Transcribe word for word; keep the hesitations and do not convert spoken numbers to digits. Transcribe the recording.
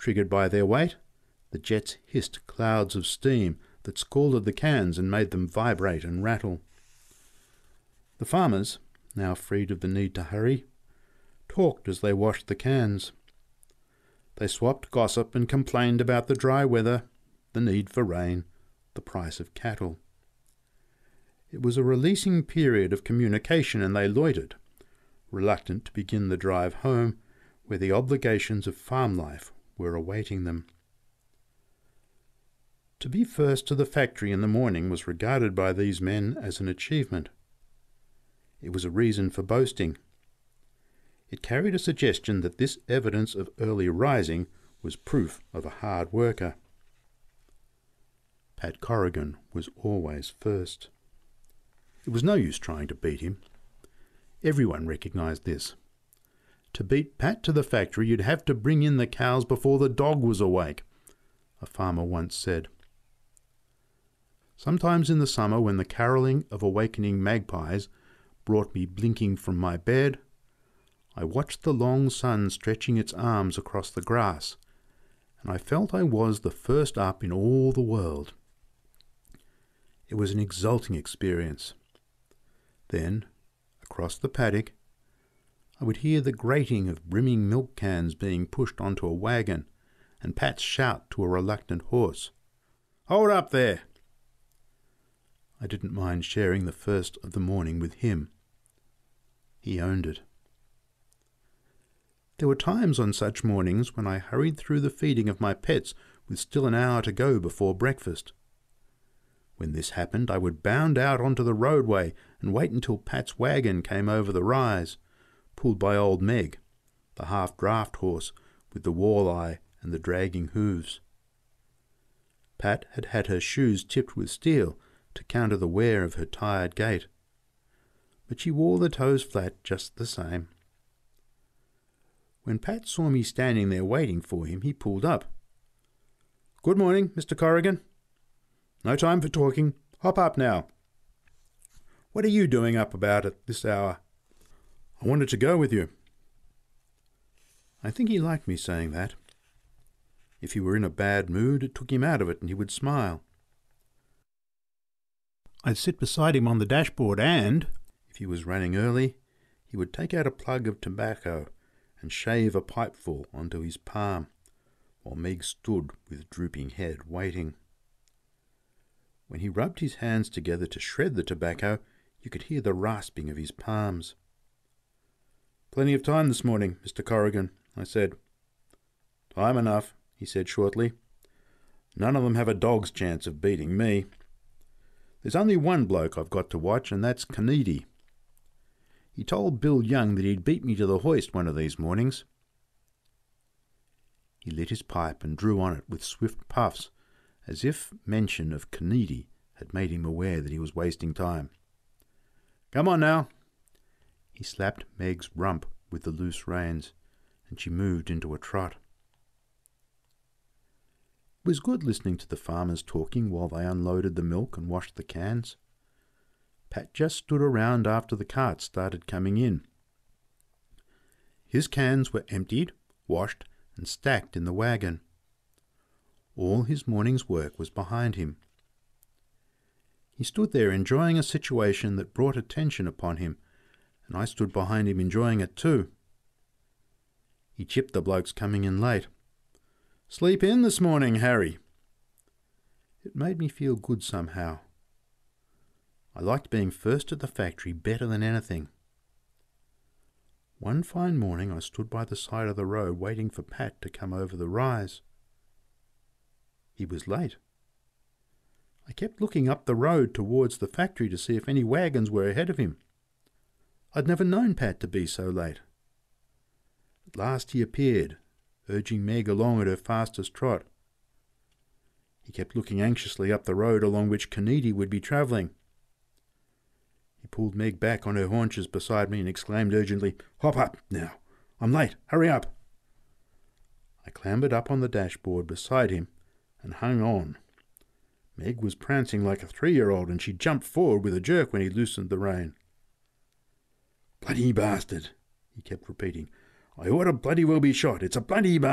Triggered by their weight, the jets hissed clouds of steam that scalded the cans and made them vibrate and rattle. The farmers, now freed of the need to hurry, talked as they washed the cans. They swapped gossip and complained about the dry weather, the need for rain, the price of cattle. It was a releasing period of communication, and they loitered, reluctant to begin the drive home, where the obligations of farm life were awaiting them. To be first to the factory in the morning was regarded by these men as an achievement. It was a reason for boasting. It carried a suggestion that this evidence of early rising was proof of a hard worker. Pat Corrigan was always first. It was no use trying to beat him. Everyone recognised this. To beat Pat to the factory, you'd have to bring in the cows before the dog was awake, a farmer once said. Sometimes in the summer, when the carolling of awakening magpies brought me blinking from my bed, I watched the long sun stretching its arms across the grass, and I felt I was the first up in all the world. It was an exulting experience. Then, across the paddock, I would hear the grating of brimming milk cans being pushed onto a wagon, and Pat's shout to a reluctant horse, "Hold up there!" I didn't mind sharing the first of the morning with him. He owned it. There were times on such mornings when I hurried through the feeding of my pets with still an hour to go before breakfast. When this happened, I would bound out onto the roadway and wait until Pat's wagon came over the rise, pulled by old Meg, the half-draft horse with the walleye and the dragging hooves. Pat had had her shoes tipped with steel to counter the wear of her tired gait, but she wore the toes flat just the same. When Pat saw me standing there waiting for him, he pulled up. "Good morning, Mister Corrigan. No time for talking. Hop up now. What are you doing up about at this hour? I wanted to go with you." I think he liked me saying that. If he were in a bad mood, it took him out of it and he would smile. I'd sit beside him on the dashboard and, if he was running early, he would take out a plug of tobacco and shave a pipeful onto his palm, while Meg stood with drooping head, waiting. When he rubbed his hands together to shred the tobacco, you could hear the rasping of his palms. "Plenty of time this morning, Mister Corrigan," I said. "Time enough," he said shortly. "None of them have a dog's chance of beating me. There's only one bloke I've got to watch, and that's Kennedy. He told Bill Young that he'd beat me to the hoist one of these mornings." He lit his pipe and drew on it with swift puffs, as if mention of Kennedy had made him aware that he was wasting time. "Come on now." He slapped Meg's rump with the loose reins, and she moved into a trot. It was good listening to the farmers talking while they unloaded the milk and washed the cans. Pat just stood around after the carts started coming in. His cans were emptied, washed, and stacked in the wagon. All his morning's work was behind him. He stood there enjoying a situation that brought attention upon him, and I stood behind him enjoying it too. He chipped the blokes coming in late. "Sleep in this morning, Harry." It made me feel good somehow. I liked being first at the factory better than anything. One fine morning I stood by the side of the road waiting for Pat to come over the rise. He was late. I kept looking up the road towards the factory to see if any wagons were ahead of him. I'd never known Pat to be so late. At last he appeared, urging Meg along at her fastest trot. He kept looking anxiously up the road along which Kennedy would be travelling. He pulled Meg back on her haunches beside me and exclaimed urgently, "Hop up now! I'm late! Hurry up!" I clambered up on the dashboard beside him and hung on. Meg was prancing like a three-year-old, and she jumped forward with a jerk when he loosened the rein. "Bloody bastard," he kept repeating. "I ought to bloody well be shot. It's a bloody bastard."